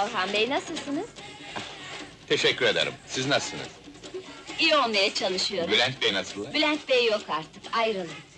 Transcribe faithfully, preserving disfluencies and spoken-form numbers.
Orhan Bey, nasılsınız? Teşekkür ederim. Siz nasılsınız? İyi olmaya çalışıyorum. Bülent Bey nasıl? Bülent Bey yok artık, ayrıldı.